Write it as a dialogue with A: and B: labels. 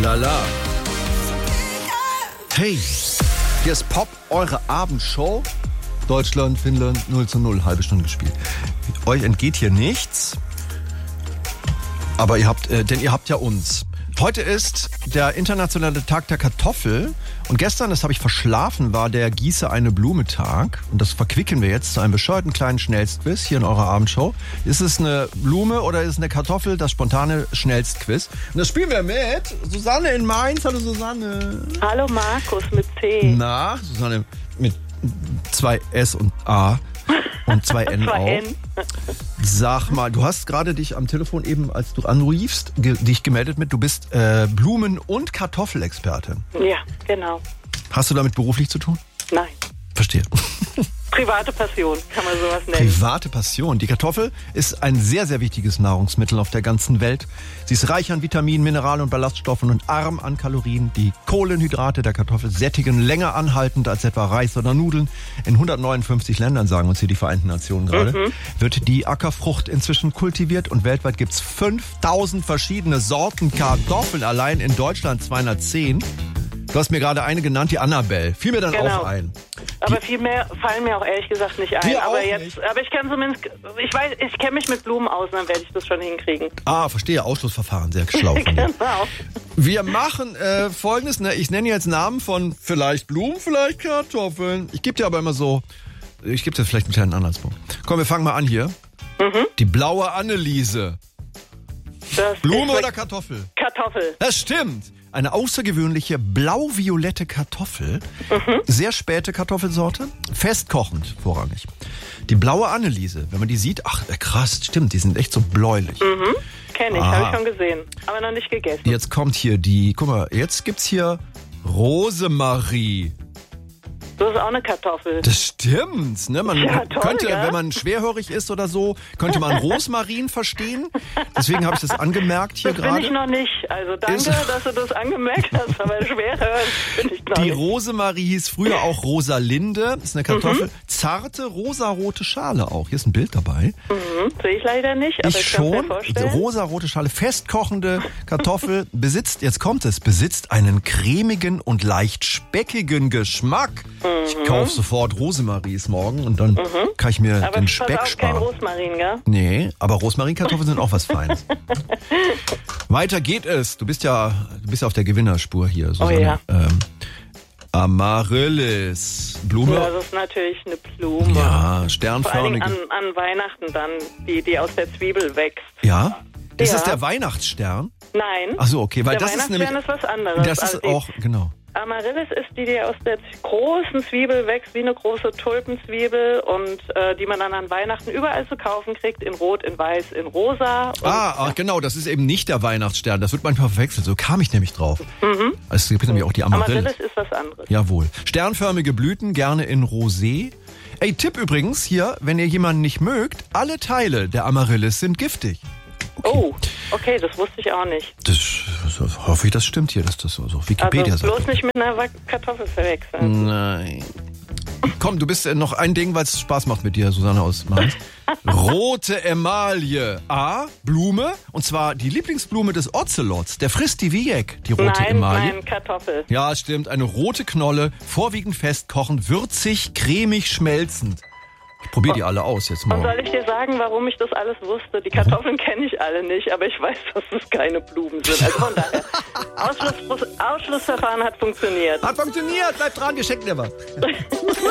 A: Lala. Hey, hier ist Pop, eure Abendshow. Deutschland, Finnland, 0:0, halbe Stunde gespielt. Euch entgeht hier nichts, aber ihr habt ja uns. Heute ist der internationale Tag der Kartoffel und gestern, das habe ich verschlafen, war der Gieße eine Blume Tag und das verquicken wir jetzt zu einem bescheuerten kleinen Schnellstquiz hier in eurer Abendshow. Ist es eine Blume oder ist es eine Kartoffel? Das spontane Schnellstquiz. Und das spielen wir mit Susanne in Mainz. Hallo Susanne.
B: Hallo Markus mit C.
A: Na, Susanne mit 2 S und A. Und 2 N auch.
B: N.
A: Sag mal, du hast gerade dich am Telefon eben, als du anriefst, dich gemeldet mit, du bist Blumen- und Kartoffelexperte.
B: Ja, genau.
A: Hast du damit beruflich zu tun?
B: Nein.
A: Verstehe.
B: Private Passion, kann man sowas nennen.
A: Private Passion. Die Kartoffel ist ein sehr, sehr wichtiges Nahrungsmittel auf der ganzen Welt. Sie ist reich an Vitaminen, Mineralen und Ballaststoffen und arm an Kalorien. Die Kohlenhydrate der Kartoffel sättigen länger anhaltend als etwa Reis oder Nudeln. In 159 Ländern, sagen uns hier die Vereinten Nationen gerade, wird die Ackerfrucht inzwischen kultiviert und weltweit gibt es 5000 verschiedene Sorten Kartoffeln. Allein in Deutschland 210. Du hast mir gerade eine genannt, die Annabelle. Fiel mir dann auch ein.
B: Aber viel mehr fallen mir auch ehrlich gesagt nicht ein.
A: Mir
B: Aber
A: auch
B: jetzt,
A: nicht.
B: aber ich kann zumindest, ich kenne mich mit Blumen aus, dann werde ich das schon hinkriegen.
A: Ah, verstehe. Ausschlussverfahren, sehr schlau von dir.
B: Genau.
A: Wir machen Folgendes. Ne? Ich nenne jetzt Namen von vielleicht Blumen, vielleicht Kartoffeln. Ich gebe dir aber immer so, ich gebe dir vielleicht einen kleinen Anhaltspunkt. Komm, wir fangen mal an hier. Die blaue Anneliese.
B: Das
A: Blume
B: ist
A: oder Kartoffel?
B: Kartoffel.
A: Das stimmt. Eine außergewöhnliche blau-violette Kartoffel. Sehr späte Kartoffelsorte. Festkochend vorrangig. Die blaue Anneliese, wenn man die sieht, ach krass, stimmt, die sind echt so bläulich.
B: Kenne ich, habe ich schon gesehen. Aber noch nicht gegessen.
A: Jetzt kommt hier guck mal, jetzt gibt's hier Rosemarie.
B: Das ist auch eine Kartoffel.
A: Das stimmt, ne? Man
B: Ja, toll,
A: könnte,
B: ja.
A: wenn man schwerhörig ist oder so, könnte man Rosmarin verstehen. Deswegen habe ich das angemerkt hier
B: Das bin
A: gerade.
B: ich noch nicht. Also danke,
A: Ist-
B: dass du das angemerkt hast, aber schwerhörig bin ich noch
A: Die
B: nicht.
A: Rosemarie hieß früher auch Rosalinde. Ist eine Kartoffel. Zarte, rosarote Schale auch. Hier ist ein Bild dabei.
B: Sehe ich leider nicht, aber ich kann mir vorstellen.
A: Rosarote Schale, festkochende Kartoffel besitzt einen cremigen und leicht speckigen Geschmack. Ich kaufe sofort Rosemaries morgen und dann kann ich mir
B: Aber
A: den
B: pass
A: Speck
B: auf, kein
A: sparen.
B: Rosmarin, gell?
A: Nee, aber Rosmarinkartoffeln sind auch was Feines. Weiter geht es. Du bist ja auf der Gewinnerspur hier, Susanne.
B: ja.
A: Amaryllis. Blume.
B: Das ist natürlich eine Blume.
A: Ja,
B: Vor allen Dingen
A: sternförmige.
B: an Weihnachten dann, die aus der Zwiebel wächst.
A: Ja? Ist
B: Ja.
A: es der Weihnachtsstern?
B: Nein.
A: Ach so, okay, weil
B: der
A: das ist
B: Weihnachtsstern
A: nämlich.
B: ist was anderes.
A: Das
B: Also
A: ist auch, genau.
B: Amaryllis ist die aus der großen Zwiebel wächst, wie eine große Tulpenzwiebel und die man dann an Weihnachten überall zu kaufen kriegt, in Rot, in Weiß, in Rosa. Und
A: Genau, das ist eben nicht der Weihnachtsstern. Das wird manchmal verwechselt. So kam ich nämlich drauf. Es gibt nämlich auch die Amaryllis.
B: Amaryllis ist was anderes.
A: Jawohl. Sternförmige Blüten, gerne in Rosé. Ey, Tipp übrigens hier, wenn ihr jemanden nicht mögt, alle Teile der Amaryllis sind giftig.
B: Oh, okay, das wusste ich auch nicht.
A: Das hoffe ich, das stimmt hier, dass das so auf Wikipedia
B: Also bloß
A: sagt.
B: nicht mit einer Kartoffel verwechseln.
A: Nein. Komm, du bist noch ein Ding, weil es Spaß macht mit dir, Susanne aus Mainz. Rote Emaille. A, Blume. Und zwar die Lieblingsblume des Ozelots. Der frisst die wie Jeck, die rote Emaille.
B: Nein, Kartoffel.
A: Ja, stimmt. Eine rote Knolle, vorwiegend festkochend, würzig, cremig, schmelzend. Ich probiere die alle aus jetzt
B: Und
A: mal.
B: soll ich dir sagen, warum ich das alles wusste? Die Kartoffeln kenne ich alle nicht, aber ich weiß, dass es keine Blumen sind. Also von daher, Ausschlussverfahren hat funktioniert.
A: Hat funktioniert. Bleib dran, wir schenken dir was.